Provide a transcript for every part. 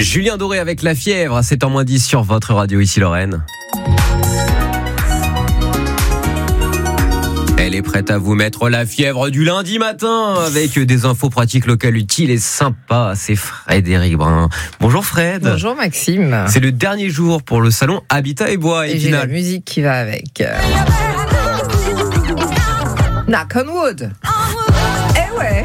Julien Doré avec La Fièvre à 7h-10 sur votre radio, ici Lorraine. Elle est prête à vous mettre la fièvre du lundi matin avec des infos pratiques locales utiles et sympas. C'est Frédéric Brun. Bonjour Fred. Bonjour Maxime. C'est le dernier jour pour le salon Habitat et Bois. Et j'ai la musique qui va avec. Knock on wood. Eh ouais.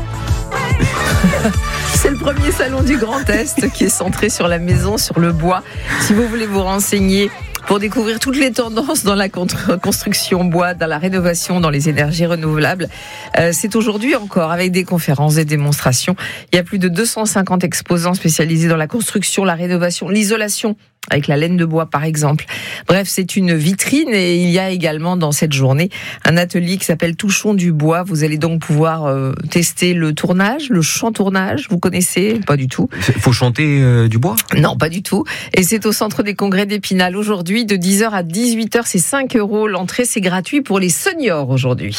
C'est le premier salon du Grand Est qui est centré sur la maison, sur le bois. Si vous voulez vous renseigner pour découvrir toutes les tendances dans la construction bois, dans la rénovation, dans les énergies renouvelables, c'est aujourd'hui encore avec des conférences, des démonstrations. Il y a plus de 250 exposants spécialisés dans la construction, la rénovation, l'isolation, avec la laine de bois par exemple. Bref, c'est une vitrine et il y a également dans cette journée un atelier qui s'appelle Touchons du bois. Vous allez donc pouvoir tester le tournage, le chant-tournage. Vous connaissez? Pas du tout. Il faut chanter du bois? Non, pas du tout. Et c'est au centre des congrès d'Épinal aujourd'hui de 10h à 18h. C'est 5 €. L'entrée, c'est gratuit pour les seniors aujourd'hui.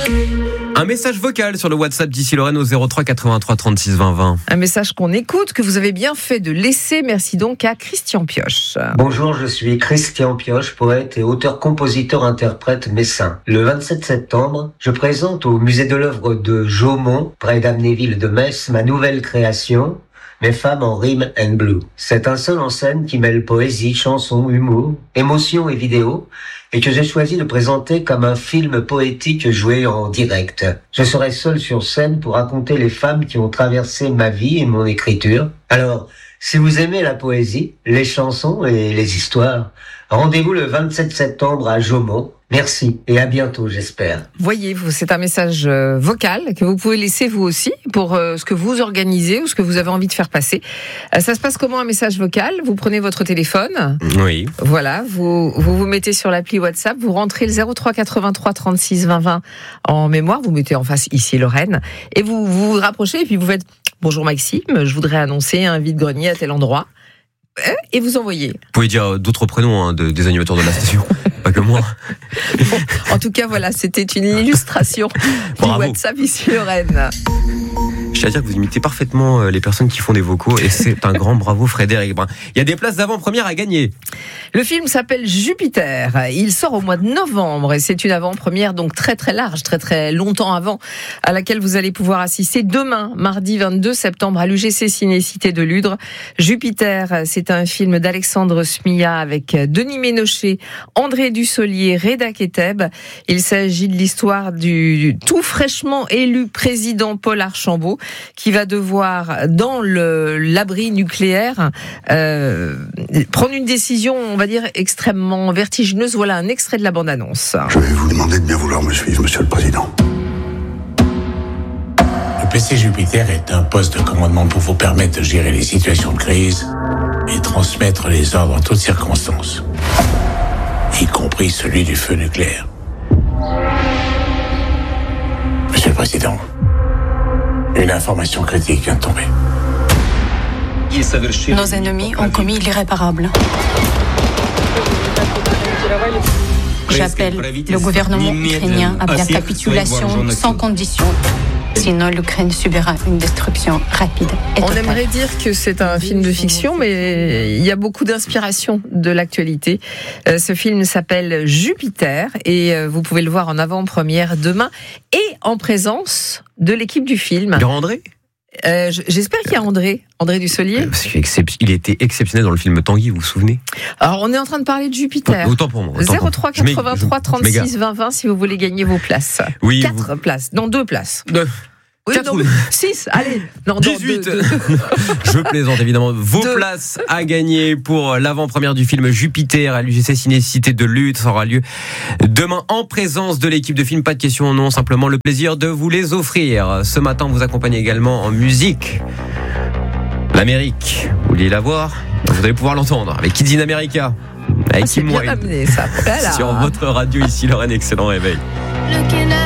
Un message vocal sur le WhatsApp d'ici Lorraine au 03 83 36 20 20. Un message qu'on écoute, que vous avez bien fait de laisser. Merci donc à Christian Pioche. Bonjour, je suis Christian Pioche, poète et auteur-compositeur-interprète messin. Le 27 septembre, je présente au musée de l'œuvre de Jaumont, près d'Amnéville de Metz, ma nouvelle création, Mes femmes en rhythm and blue. C'est un seul en scène qui mêle poésie, chanson, humour, émotion et vidéo, et que j'ai choisi de présenter comme un film poétique joué en direct. Je serai seul sur scène pour raconter les femmes qui ont traversé ma vie et mon écriture. Alors, si vous aimez la poésie, les chansons et les histoires, rendez-vous le 27 septembre à Jaumont. Merci et à bientôt, j'espère. Voyez-vous, c'est un message vocal que vous pouvez laisser vous aussi pour ce que vous organisez ou ce que vous avez envie de faire passer. Ça se passe comment un message vocal? Vous prenez votre téléphone. Oui. Voilà, vous mettez sur l'appli WhatsApp, vous rentrez le 03 83 36 20 20 en mémoire, vous mettez en face ici Lorraine et vous rapprochez et puis vous faites bonjour Maxime, je voudrais annoncer un vide-grenier à tel endroit. Et vous envoyez. Vous pouvez dire d'autres prénoms des animateurs de la station, pas que moi. Bon, en tout cas, voilà, c'était une illustration du WhatsApp ici Lorraine. Je tiens à dire que vous imitez parfaitement les personnes qui font des vocaux et c'est un grand bravo Frédéric Brun. Il y a des places d'avant-première à gagner. Le film s'appelle Jupiter. Il sort au mois de novembre et c'est une avant-première donc très très large, très très longtemps avant, à laquelle vous allez pouvoir assister demain, mardi 22 septembre à l'UGC Ciné-Cité de Ludre. Jupiter, c'est un film d'Alexandre Smilla avec Denis Ménochet, André Dussolier, Reda Keteb. Il s'agit de l'histoire du tout fraîchement élu président Paul Archambault qui va devoir, dans l'abri nucléaire, prendre une décision, on va dire, extrêmement vertigineuse. Voilà un extrait de la bande-annonce. Je vais vous demander de bien vouloir me suivre, monsieur le président. Le PC Jupiter est un poste de commandement pour vous permettre de gérer les situations de crise et transmettre les ordres en toutes circonstances, y compris celui du feu nucléaire. Monsieur le Président, une information critique vient de tomber. Nos ennemis ont commis l'irréparable. J'appelle le gouvernement ukrainien à la capitulation sans condition. Sinon, l'Ukraine subira une destruction rapide et totale. On aimerait dire que c'est un film de fiction, mais il y a beaucoup d'inspiration de l'actualité. Ce film s'appelle Jupiter et vous pouvez le voir en avant-première demain et en présence de l'équipe du film. Il y aura André ? J'espère qu'il y a André Dussolier. Parce qu'il était exceptionnel dans le film Tanguy, vous vous souvenez? Alors, on est en train de parler de Jupiter. Autant pour moi. 03 83 36 20 20 si vous voulez gagner vos places. Oui, 4 places. Non, 2 places. 6, allez. Non, 18. Je plaisante évidemment. Vos places à gagner pour l'avant-première du film Jupiter à l'UGC Ciné-Cité de Ludre. Ça aura lieu demain en présence de l'équipe de film. Pas de questions, non, simplement le plaisir de vous les offrir. Ce matin, on vous accompagne également en musique. L'Amérique, vous vouliez la voir? Vous allez pouvoir l'entendre avec Kids in America. Avec c'est bien amené ça. Voilà. Sur votre radio ici, Lorraine, excellent réveil.